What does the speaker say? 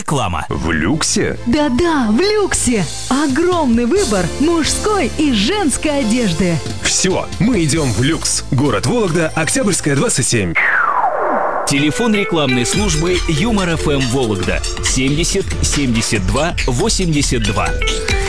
Реклама. В люксе? Да-да, в люксе. Огромный выбор мужской и женской одежды. Все, мы идем в люкс. Город Вологда, Октябрьская, 27. Телефон рекламной службы Юмор ФМ Вологда 70 72 82.